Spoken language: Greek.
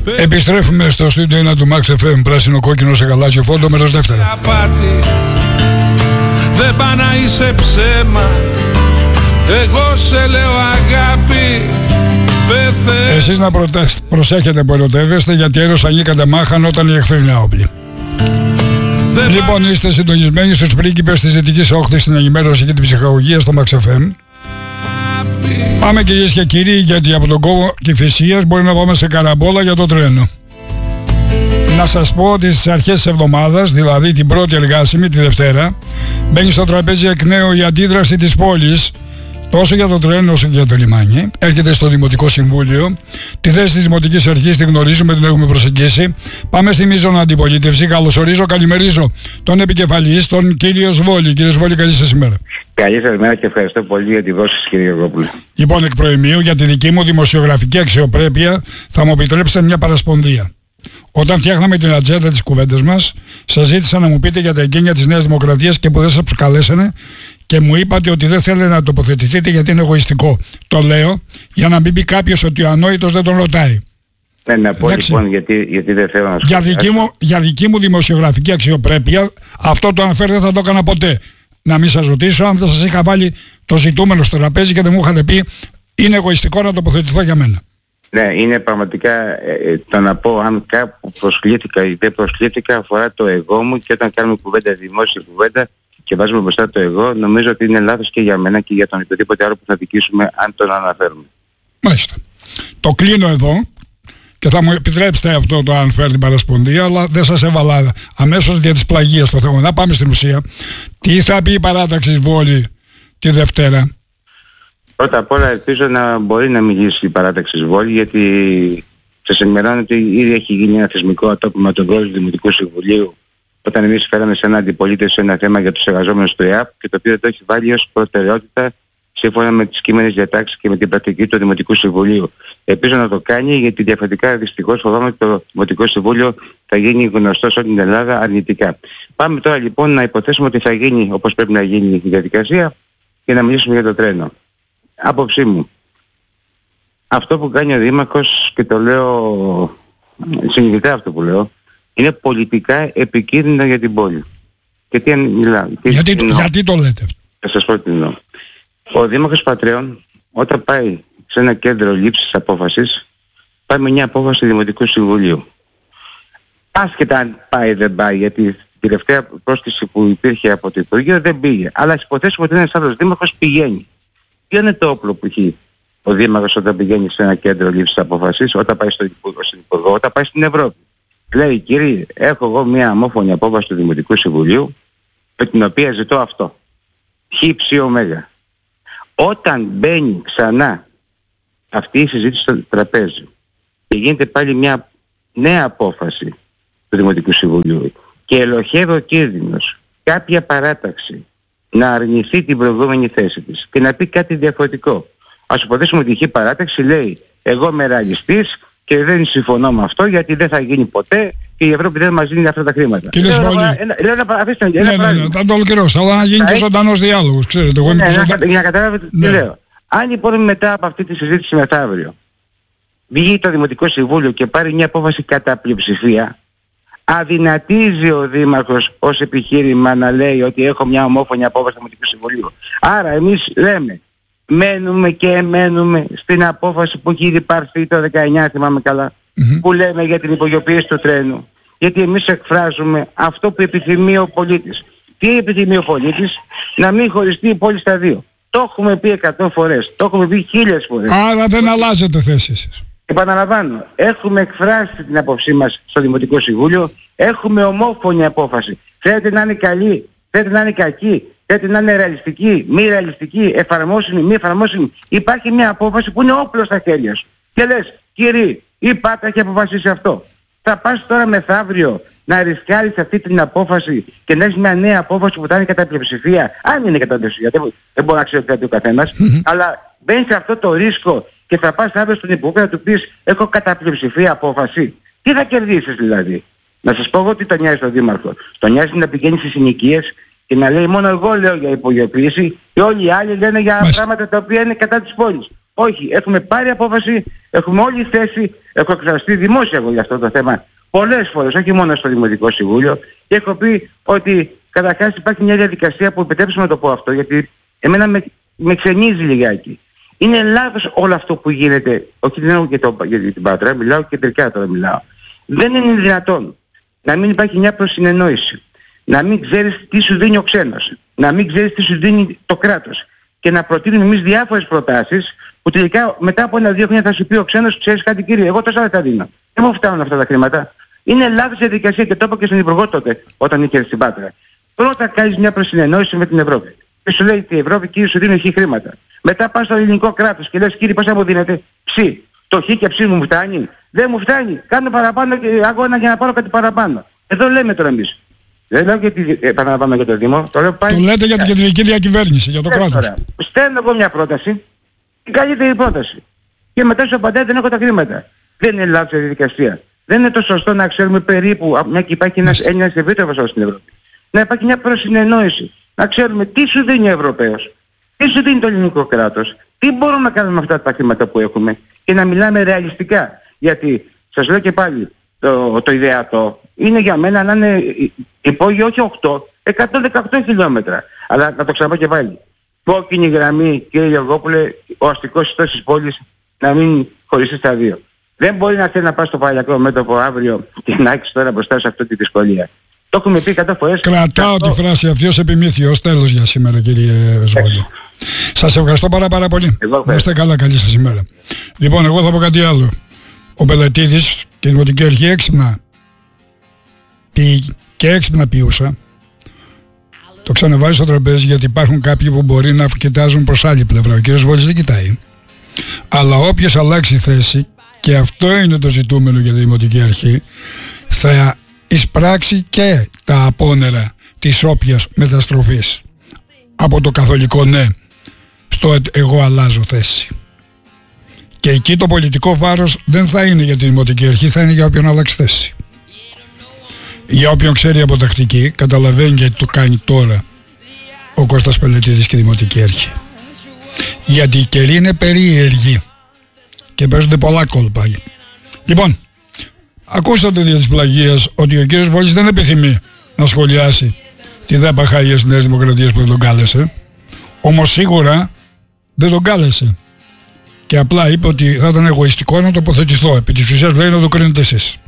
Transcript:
Επιστρέφουμε στο στούντιο 1 του Max FM, πράσινο κόκκινο σε γαλάζιο φόντο, μέρος δεύτερο. Δεν πά να είσαι ψέμα, εγώ σε λέω αγάπη. Εσείς να προσέχετε που ερωτεύεστε, γιατί έρος αγγίκατε μάχαν όταν οι εχθροί είναι άοπλοι. Λοιπόν, είστε συντονισμένοι στους πρίγκιπες της Δυτικής Όχθης στην ενημέρωση και την ψυχαγωγία στο Max FM. Πάμε κυρίες και κύριοι, γιατί από τον κόμβο Κηφισίας μπορεί να πάμε σε καραμπόλα για το τρένο. Να σας πω ότι στις αρχές της εβδομάδας, δηλαδή την πρώτη εργάσιμη, τη Δευτέρα, μπαίνει στο τραπέζι εκ νέου η αντίδραση της πόλης, τόσο για το τρένο όσο και για το λιμάνι. Έρχεται στο Δημοτικό Συμβούλιο. Τη θέση της Δημοτικής Αρχής τη γνωρίζουμε, την έχουμε προσεγγίσει. Πάμε στη μείζωνα αντιπολίτευση. Καλωσορίζω, καλημερίζω τον επικεφαλής, τον κύριο Σβόλη. Κύριε Σβόλη, καλή σας ημέρα. Καλή σας ημέρα και ευχαριστώ πολύ για τη δόση σας, κύριε Γεωργόπουλε. Λοιπόν, εκ προημίου, για τη δική μου δημοσιογραφική αξιοπρέπεια, θα μου επιτρέψετε μια παρασπονδία. Όταν φτιάχναμε την ατζέντα της κουβέντας μας, σας ζήτησα να μου πείτε για τα εγγένεια της Νέας Δημοκρατίας και που δεν σας προσκαλέσανε και μου είπατε ότι δεν θέλετε να τοποθετηθείτε γιατί είναι εγωιστικό. Το λέω για να μην πει κάποιος ότι ο ανόητος δεν τον ρωτάει. Ναι, να πω λοιπόν γιατί δεν θέλω να σχολιάσω. Για δική μου δημοσιογραφική αξιοπρέπεια, αυτό το αναφέρει δεν θα το έκανα ποτέ. Να μην σας ρωτήσω αν δεν σας είχα βάλει το ζητούμενο στο τραπέζι και δεν μου είχατε πει είναι εγωιστικό να τοποθετηθώ για μένα. Ναι, είναι πραγματικά το να πω αν κάπου προσκλήθηκα ή δεν προσκλήθηκα αφορά το εγώ μου, και όταν κάνουμε κουβέντα, δημόσια κουβέντα και βάζουμε μπροστά το εγώ, νομίζω ότι είναι λάθος και για μένα και για τον οποιοδήποτε άλλο που θα δικήσουμε αν τον αναφέρουμε. Μάλιστα. Το κλείνω εδώ και θα μου επιτρέψετε αυτό το αν φέρει την παρασπονδία, αλλά δεν σας έβαλα αμέσως για τις πλαγίες το θέμα. Να πάμε στην ουσία. Τι θα πει η παράταξη Σβόλη τη Δευτέρα? Πρώτα απ' όλα ελπίζω να μπορεί να μιλήσει η παράταξη Βόλη, γιατί σας ενημερώνω ότι ήδη έχει γίνει ένα θεσμικό ατόπιμα του πρόεδρου του Δημοτικού Συμβουλίου όταν εμείς φέραμε σε ένα αντιπολίτευση ένα θέμα για τους εργαζόμενους του ΕΑΠ και το οποίο το έχει βάλει ως προτεραιότητα σύμφωνα με τις κείμενες διατάξεις και με την πρακτική του Δημοτικού Συμβουλίου. Ελπίζω να το κάνει, γιατί διαφορετικά δυστυχώς φοβάμαι ότι το Δημοτικό Συμβούλιο θα γίνει γνωστό σε όλη την Ελλάδα αρνητικά. Πάμε τώρα λοιπόν να υποθέσουμε ότι θα γίνει όπως πρέπει να γίνει η διαδικασία και να μιλήσουμε για το τρένο. Άποψή μου, αυτό που κάνει ο Δήμαρχος, και το λέω συνειδητά αυτό που λέω, είναι πολιτικά επικίνδυνο για την πόλη. Και τι μιλάω. Γιατί το λέτε αυτό? Θα σας πω τι εννοώ. Ο Δήμαρχος Πατρέων όταν πάει σε ένα κέντρο λήψης απόφασης, πάει με μια απόφαση του Δημοτικού Συμβουλίου. Άσχετα αν πάει δεν πάει, γιατί η τελευταία πρόσκληση που υπήρχε από το Υπουργείο δεν πήγε. Αλλά ας υποθέσουμε ότι ένας άλλος Δήμαρχος πηγαίνει. Ποιο είναι το όπλο που έχει ο Δήμαρχος όταν πηγαίνει σε ένα κέντρο λήψης απόφασης, όταν πάει στον Υπουργό, όταν πάει στην Ευρώπη? Λέει, κύριε, έχω εγώ μια ομόφωνη απόφαση του Δημοτικού Συμβουλίου, με την οποία ζητώ αυτό. Χ-ψ-ω. Όταν μπαίνει ξανά αυτή η συζήτηση στο τραπέζι και γίνεται πάλι μια νέα απόφαση του Δημοτικού Συμβουλίου και ελοχεύει ο κίνδυνος κάποια παράταξη να αρνηθεί την προηγούμενη θέση της και να πει κάτι διαφορετικό. Ας υποθέσουμε ότι η παράταξη λέει εγώ είμαι ρεαλιστής και δεν συμφωνώ με αυτό γιατί δεν θα γίνει ποτέ και η Ευρώπη δεν μας δίνει αυτά τα χρήματα. Κύριε Σβόλη, θα το ολοκληρώσω, αλλά να γίνει και ζωντανός διάλογος, ξέρετε. Για να καταλάβετε τι λέω. Αν λοιπόν μετά από αυτή τη συζήτηση μεθαύριο βγει το Δημοτικό Συμβούλιο και πάρει μια απόφαση κατά πλειοψηφία, αδυνατίζει ο Δήμαρχος ως επιχείρημα να λέει ότι έχω μια ομόφωνη απόφαση του Δημοτικού Συμβουλίου. Άρα εμείς λέμε, μένουμε στην απόφαση που έχει ήδη πάρθει το 19, θυμάμαι καλά, που λέμε για την υπογειοποίηση του τρένου. Γιατί εμείς εκφράζουμε αυτό που επιθυμεί ο πολίτης. Τι επιθυμεί ο πολίτης? Να μην χωριστεί η πόλη στα δύο. Το έχουμε πει 100 φορές, το έχουμε πει 1000 φορές. Άρα δεν αλλάζετε θέση σας. Επαναλαμβάνω, έχουμε εκφράσει την απόψή μας στο Δημοτικό Συμβούλιο, έχουμε ομόφωνη απόφαση. Θέλετε να είναι καλή, θέλετε να είναι κακή, θέλετε να είναι ρεαλιστική, μη ρεαλιστική, εφαρμόσιμη, μη εφαρμόσιμη. Υπάρχει μια απόφαση που είναι όπλο στα χέρια σου. Και λες, κύριε, η ΠΑΤΑ έχει αποφασίσει αυτό. Θα πας τώρα μεθαύριο να ρισκάρεις αυτή την απόφαση και να έχεις μια νέα απόφαση που θα είναι κατά πλειοψηφία? Αν είναι κατά πλειοψηφία, δεν μπορεί να ξέρει κάτι ο καθένας, αλλά μπαίνεις σε αυτό το ρίσκο και θα πας αύριο στον Υπουργό να του πεις έχω κατά πλειοψηφία απόφαση. Τι θα κερδίσεις δηλαδή? Να σας πω εγώ τι τον νοιάζει τον Δήμαρχο. Τον νοιάζει να πηγαίνει στις συνοικίες και να λέει μόνο εγώ λέω για υπογειοποίηση και όλοι οι άλλοι λένε για πράγματα τα οποία είναι κατά της πόλης. Όχι, έχουμε πάρει απόφαση, έχουμε όλη θέση, έχω εκφραστεί δημόσια εγώ για αυτό το θέμα πολλές φορές, όχι μόνο στο Δημοτικό Συμβούλιο, και έχω πει ότι καταρχάς υπάρχει μια διαδικασία που επιτρέψουμε να το πω αυτό, γιατί εμένα με ξενίζει λιγάκι. Είναι λάθος όλο αυτό που γίνεται, όχι για την Πάτρα, μιλάω κεντρικά τώρα μιλάω. Δεν είναι δυνατόν να μην υπάρχει μια προσυνεννόηση, να μην ξέρεις τι σου δίνει ο ξένος, να μην ξέρεις τι σου δίνει το κράτος και να προτείνουμε εμείς διάφορες προτάσεις που τελικά μετά από 1-2 χρόνια θα σου πει ο ξένος, ξέρεις κάτι κύριε, εγώ τόσα δεν τα δίνω. Δεν μου φτάνουν αυτά τα χρήματα. Είναι λάθος διαδικασία και το είπα και στον Υπουργό τότε όταν είχε στην Πάτρα. Πρώτα κάνεις μια προσυνεννόηση με την Ευρώπη. Και σου λέει η Ευρώπη κύριε σου δίνει χ χρήματα. Μετά πας στο ελληνικό κράτος και λες κύριε πόσα μου δίνετε. Ψι. Το χ και ψι μου φτάνει. Δεν μου φτάνει. Κάνω παραπάνω αγώνα για να πάρω κάτι παραπάνω. Εδώ λέμε τώρα εμείς. Δεν λέω γιατί επαναλαμβάνω για το Δήμο. Το λέτε για την κεντρική διακυβέρνηση, για το κράτος. Στέλνω εγώ μια πρόταση. Την καλύτερη πρόταση. Και μετά σου απαντάει δεν έχω τα χρήματα. Δεν είναι λάθος η διαδικασία. Δεν είναι το σωστό να ξέρουμε περίπου, μια και υπάρχει ένας ευρύτερος ποσός στην Ευρώπη, να υπάρχει μια προσυνεννόηση. Να ξέρουμε τι σου δίνει ο Ευρωπαίος, τι σου δίνει το ελληνικό κράτος, τι μπορούμε να κάνουμε με αυτά τα χρήματα που έχουμε και να μιλάμε ρεαλιστικά. Γιατί, σας λέω και πάλι, το ιδεατό είναι για μένα να είναι υπόγειο όχι 118 χιλιόμετρα. Αλλά να το ξαναπώ και πάλι. Κόκκινη γραμμή, κύριε Γεωργόπουλε, ο αστικός ιστός της πόλης να μην χωριστεί στα δύο. Δεν μπορεί να θέλει να πάει στο Παλαιακό μέτωπο αύριο και να έχεις τώρα μπροστά σε αυτή τη δυσκολία. Το έχουμε πει 100 φορές. Κρατάω τη φράση αυτή ως επιμήθειο. Τέλος για σήμερα κύριε Σβόλη. Σας ευχαριστώ πάρα πολύ. Να είστε καλά, καλή σας ημέρα. Λοιπόν, εγώ θα πω κάτι άλλο. Ο Πελετίδης και η Δημοτική Αρχή έξυπνα και έξυπνα ποιούσα. Το ξαναβάζει στο τραπέζι γιατί υπάρχουν κάποιοι που μπορεί να κοιτάζουν προς άλλη πλευρά. Ο κύριος Βόλης δεν κοιτάει. Αλλά όποιος αλλάξει θέση, και αυτό είναι το ζητούμενο για τη Δημοτική Αρχή, θα εισπράξει και τα απόνερα της όποιας μεταστροφής από το καθολικό ναι στο εγώ αλλάζω θέση. Και εκεί το πολιτικό βάρος δεν θα είναι για τη Δημοτική Αρχή, θα είναι για όποιον αλλάξει θέση. Για όποιον ξέρει από τακτική, καταλαβαίνει γιατί το κάνει τώρα ο Κώστας Πελετίδης και η Δημοτική Αρχή. Γιατί η καιρή είναι περίεργη και παίζονται πολλά κόλπα. Λοιπόν, ακούσατε δια της πλαγίας ότι ο κύριος Βόλης δεν επιθυμεί να σχολιάσει τη ΔΕΠΑ Χαΐας της Νέας Δημοκρατίας που δεν τον κάλεσε, όμως σίγουρα δεν τον κάλεσε και απλά είπε ότι θα ήταν εγωιστικό να τοποθετηθώ, επί της ουσίας λέει να το κρίνετε εσείς.